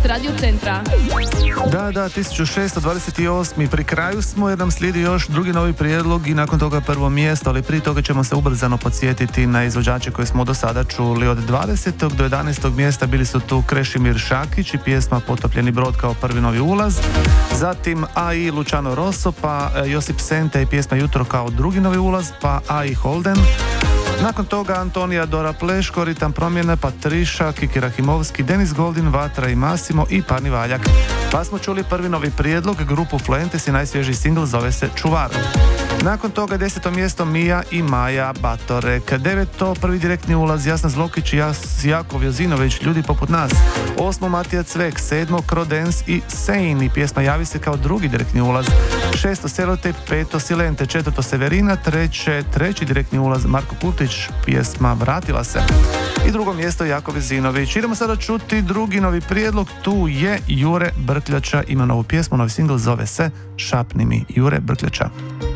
Radio Centra. Da, 1628. Pri kraju smo jer nam slijedi još drugi novi prijedlog i nakon toga prvo mjesto, ali prije toga ćemo se ubrzano podsjetiti na izvođače koje smo do sada čuli. Od 20. do 11. mjesta bili su tu Krešimir Šakić i pjesma Potopljeni brod kao prvi novi ulaz. Zatim A.I. Luciano Rosso, pa Josip Sente i pjesma Jutro kao drugi novi ulaz, pa A.I. Holden. Nakon toga Antonija Dora Pleško, Ritam promjene, pa Triša, Kiki Rahimovski, Denis Goldin, Vatra i Massimo i Parni Valjak. Pa smo čuli prvi novi prijedlog, grupu Fuentes i najsvježiji singl zove se Čuvar. Nakon toga 10. mjesto Mija i Maja Batorek. 9. prvi direktni ulaz Jasna Zlokić i Jakov Jozinović, Ljudi poput nas. 8. Matija Cvek. 7. Crodens i Sane i pjesma Javi se kao drugi direktni ulaz. 6. Selotep. 5. Silente. 4. Severina. 3. direktni ulaz Marko Kutić, pjesma Vratila se. I drugo mjesto Jakov Jozinović. Idemo sada čuti drugi novi prijedlog, tu je Jure Brkljača, ima novu pjesmu, novi singl zove se Šapni mi, Jure Brkljača.